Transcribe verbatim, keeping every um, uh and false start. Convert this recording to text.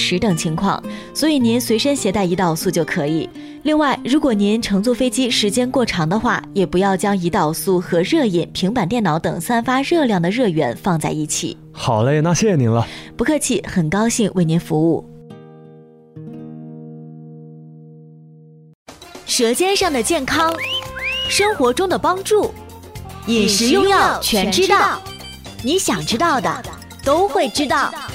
食等情况，所以您随身携带胰岛素就可以。另外，如果您乘坐飞机时间过长的话，也不要将胰岛素和热饮、平板电脑等散发热量的热源放在一起。 好嘞，那谢谢您了。 不客气，很高兴为您服务。舌尖上的健康，生活中的帮助，饮食用药全知道，你想知道的都会知道。